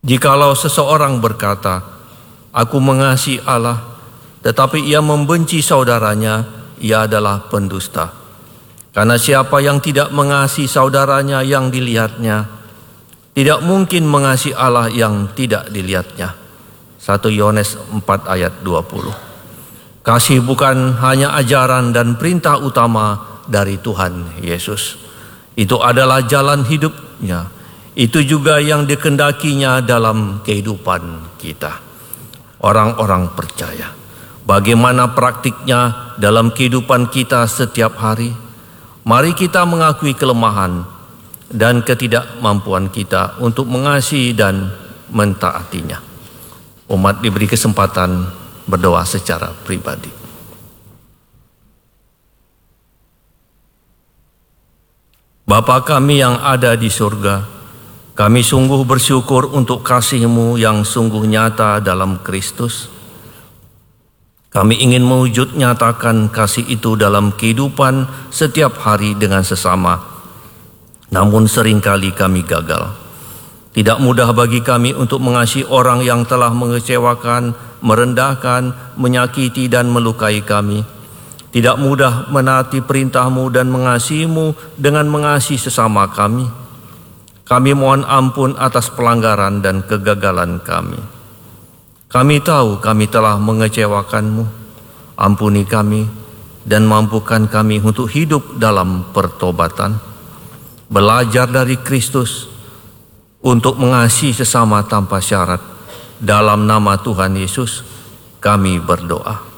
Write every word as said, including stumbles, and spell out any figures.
Jikalau seseorang berkata, "Aku mengasihi Allah," tetapi ia membenci saudaranya, ia adalah pendusta. Karena siapa yang tidak mengasihi saudaranya yang dilihatnya, tidak mungkin mengasihi Allah yang tidak dilihatnya. satu Yohanes empat ayat dua puluh. Kasih bukan hanya ajaran dan perintah utama dari Tuhan Yesus. Itu adalah jalan hidupnya. Itu juga yang dikehendakinya dalam kehidupan kita. Orang-orang percaya. Bagaimana praktiknya dalam kehidupan kita setiap hari? Mari kita mengakui kelemahan dan ketidakmampuan kita untuk mengasihi dan mentaatinya. Umat diberi kesempatan berdoa secara pribadi. Bapa kami yang ada di surga, kami sungguh bersyukur untuk kasih-Mu yang sungguh nyata dalam Kristus. Kami ingin mewujud nyatakan kasih itu dalam kehidupan setiap hari dengan sesama. Namun seringkali kami gagal. Tidak mudah bagi kami untuk mengasihi orang yang telah mengecewakan, merendahkan, menyakiti dan melukai kami. Tidak mudah menaati perintah-Mu dan mengasihi-Mu dengan mengasihi sesama kami. Kami mohon ampun atas pelanggaran dan kegagalan kami. Kami tahu kami telah mengecewakan-Mu. Ampuni kami dan mampukan kami untuk hidup dalam pertobatan. Belajar dari Kristus untuk mengasihi sesama tanpa syarat. Dalam nama Tuhan Yesus kami berdoa.